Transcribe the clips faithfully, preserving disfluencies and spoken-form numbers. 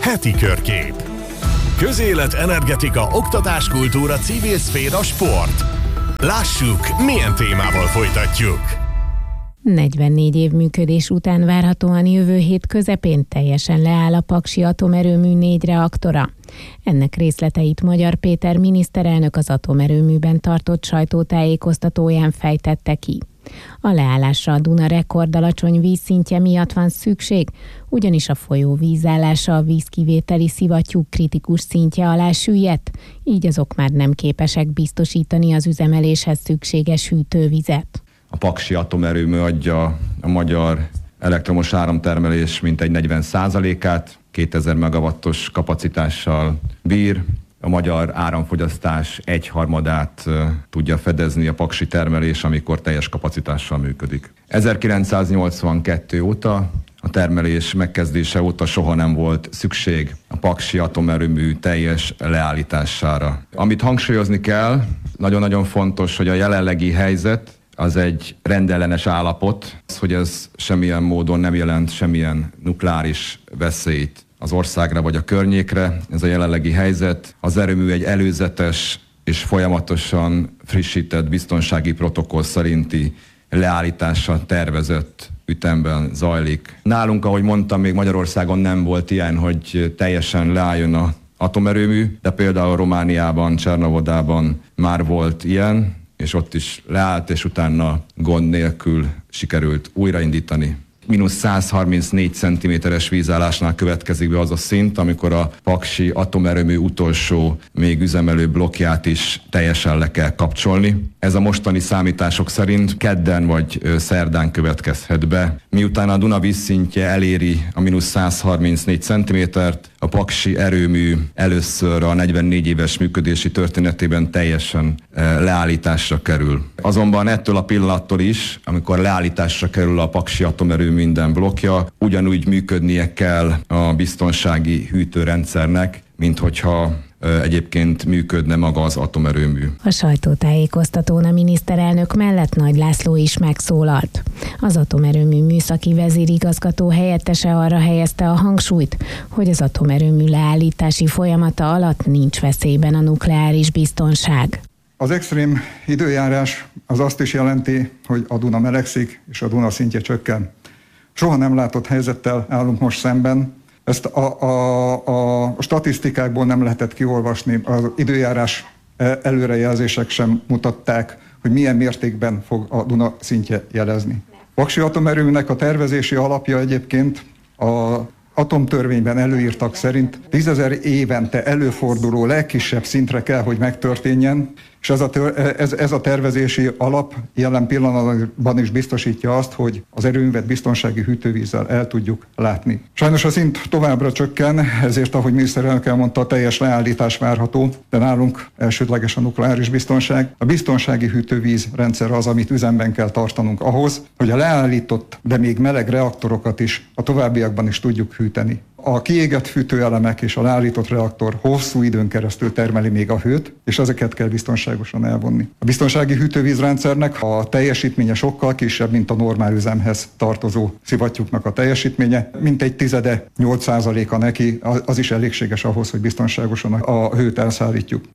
Heti körkép. Közélet, energetika, oktatás, kultúra, civil szféra, sport. Lássuk, milyen témával folytatjuk. negyvennégy év működés után várhatóan jövő hét közepén teljesen leáll a Paksi atomerőmű négy reaktora. Ennek részleteit Magyar Péter miniszterelnök az atomerőműben tartott sajtótájékoztatóján fejtette ki. A leállásra a Duna rekordalacsony vízszintje miatt van szükség, ugyanis a folyó vízállása a vízkivételi szivattyúk kritikus szintje alá süllyedt, így azok már nem képesek biztosítani az üzemeléshez szükséges hűtővizet. A Paksi atomerőmű adja a magyar elektromos áramtermelés mintegy negyven százalékát, kétezer megawattos kapacitással bír. A magyar áramfogyasztás egyharmadát tudja fedezni a paksi termelés, amikor teljes kapacitással működik. ezerkilencszáznyolcvankettő óta, a termelés megkezdése óta soha nem volt szükség a paksi atomerőmű teljes leállítására. Amit hangsúlyozni kell, nagyon-nagyon fontos, hogy a jelenlegi helyzet az egy rendellenes állapot, hogy ez semmilyen módon nem jelent semmilyen nukleáris veszélyt az országra vagy a környékre. Ez a jelenlegi helyzet. Az erőmű egy előzetes és folyamatosan frissített biztonsági protokoll szerinti leállítással tervezett ütemben zajlik. Nálunk, ahogy mondtam, még Magyarországon nem volt ilyen, hogy teljesen leálljon az atomerőmű, de például Romániában, Csernovodában már volt ilyen, és ott is leállt, és utána gond nélkül sikerült újraindítani. mínusz száz harmincnégy centiméteres vízállásnál következik be az a szint, amikor a paksi atomerőmű utolsó még üzemelő blokkját is teljesen le kell kapcsolni. Ez a mostani számítások szerint kedden vagy szerdán következhet be. Miután a Duna vízszintje eléri a mínusz száz harmincnégy centimétert, a paksi erőmű először a negyvennégy éves működési történetében teljesen leállításra kerül. Azonban ettől a pillanattól is, amikor leállításra kerül a paksi atomerőmű minden blokkja, ugyanúgy működnie kell a biztonsági hűtőrendszernek, mint hogyha egyébként működne maga az atomerőmű. A sajtótájékoztatón a miniszterelnök mellett Nagy László is megszólalt. Az atomerőmű műszaki vezérigazgató helyettese arra helyezte a hangsúlyt, hogy az atomerőmű leállítási folyamata alatt nincs veszélyben a nukleáris biztonság. Az extrém időjárás az azt is jelenti, hogy a Duna melegszik és a Duna szintje csökken. Soha nem látott helyzettel állunk most szemben. Ezt a, a, a statisztikákból nem lehetett kiolvasni, az időjárás előrejelzések sem mutatták, hogy milyen mértékben fog a Duna szintje jelezni. Paksi atomerőműnek a tervezési alapja egyébként a atomtörvényben előírtak szerint tízezer évente előforduló legkisebb szintre kell, hogy megtörténjen, és ez a, tör, ez, ez a tervezési alap jelen pillanatban is biztosítja azt, hogy az erőművet biztonsági hűtővízzel el tudjuk látni. Sajnos a szint továbbra csökken, ezért, ahogy miniszterelnök elmondta, a teljes leállítás várható, de nálunk elsődleges a nukleáris biztonság. A biztonsági hűtővíz rendszer az, amit üzemben kell tartanunk ahhoz, hogy a leállított, de még meleg reaktorokat is a továbbiakban is tudjuk hűteni. A kiégett fűtőelemek és a leállított reaktor hosszú időn keresztül termeli még a hőt, és ezeket kell biztonságosan elvonni. A biztonsági hűtővízrendszernek a teljesítménye sokkal kisebb, mint a normál üzemhez tartozó szivattyúknak a teljesítménye. Mintegy tizede, nyolc százaléka neki, az is elégséges ahhoz, hogy biztonságosan a hőt elszállítjuk.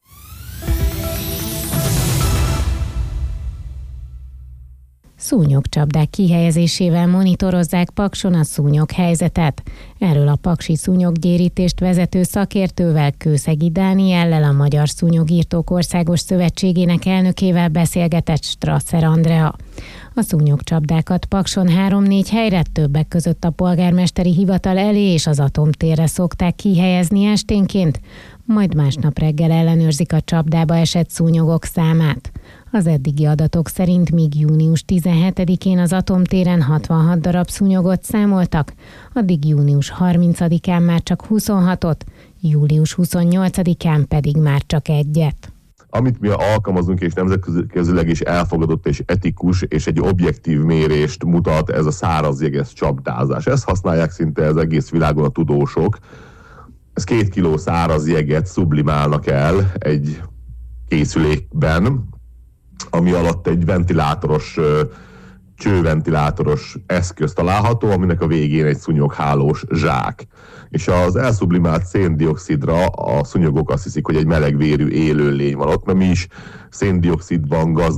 Szúnyogcsapdák kihelyezésével monitorozzák Pakson a szúnyog helyzetet. Erről a paksi szúnyoggyérítést vezető szakértővel, Kőszegi Dániellel, a Magyar Szúnyogírtók Országos Szövetségének elnökével beszélgetett Strasser Andrea. A szúnyogcsapdákat Pakson három-négy helyre, többek között a polgármesteri hivatal elé és az atomtérre szokták kihelyezni esténként, majd másnap reggel ellenőrzik a csapdába esett szúnyogok számát. Az eddigi adatok szerint míg június tizenhetedikén az atomtéren hatvanhat darab szúnyogot számoltak, addig június harmincadikán már csak huszonhatot, július huszonnyolcadikán pedig már csak egyet. Amit mi alkalmazunk, és nemzetközileg is elfogadott és etikus, és egy objektív mérést mutat, ez a száraz jeges csapdázás. Ezt használják szinte az egész világon a tudósok. Ez két kiló száraz jeget sublimálnak el egy készülékben, ami alatt egy ventilátoros csőventilátoros eszköz található, aminek a végén egy szúnyoghálós zsák. És az elszublimált széndioxidra a szúnyogok azt hiszik, hogy egy melegvérű élőlény van ott, mert mi is széndioxidban gazdag